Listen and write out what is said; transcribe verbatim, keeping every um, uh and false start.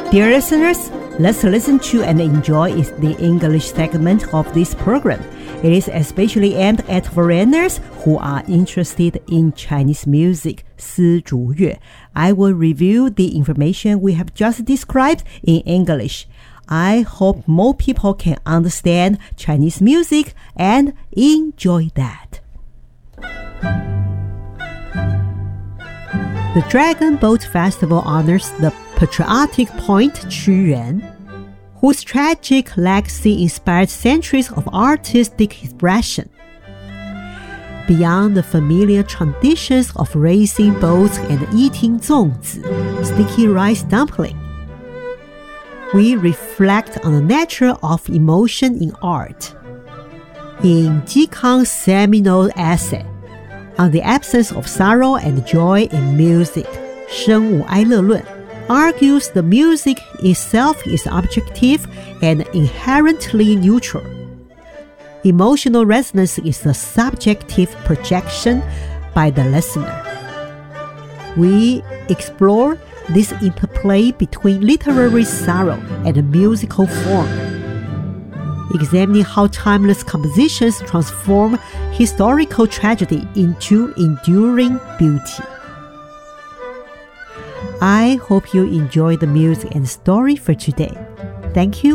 Dear listeners, let's listen to and enjoy the English segment of this program. It is especially aimed at foreigners who are interested in Chinese music, 丝竹乐. I will review the information we have just described in English. I hope more people can understand Chinese music and enjoy that. The Dragon Boat Festival honors the patriotic Point Quyuan, whose tragic legacy inspired centuries of artistic expression. Beyond the familiar traditions of racing boats and eating zongzi, sticky rice dumpling, we reflect on the nature of emotion in art. In Ji Kang's seminal essay on the absence of sorrow and joy in music, 生物哀乐论, argues the music itself is objective and inherently neutral. Emotional resonance is a subjective projection by the listener. We explore this interplay between literary sorrow and musical form, examining how timeless compositions transform historical tragedy into enduring beauty. I hope you enjoy the music and story for today. Thank you